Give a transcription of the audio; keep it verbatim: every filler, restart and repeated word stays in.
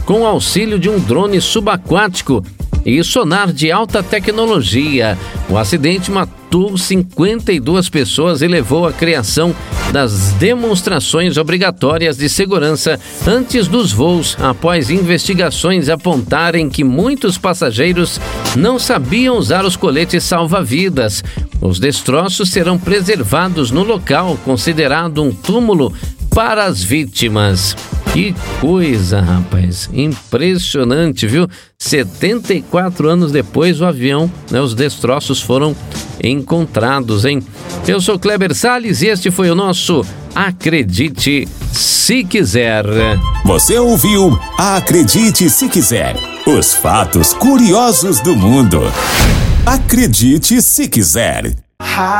com auxílio de um drone subaquático e sonar de alta tecnologia. O acidente matou cinquenta e duas pessoas e levou à criação das demonstrações obrigatórias de segurança antes dos voos, após investigações apontarem que muitos passageiros não sabiam usar os coletes salva-vidas. Os destroços serão preservados no local, considerado um túmulo para as vítimas. Que coisa, rapaz, impressionante, viu? setenta e quatro anos depois, o avião, né, os destroços foram encontrados, hein? Eu sou Kleber Salles e este foi o nosso Acredite Se Quiser. Você ouviu Acredite Se Quiser, os fatos curiosos do mundo. Acredite Se Quiser.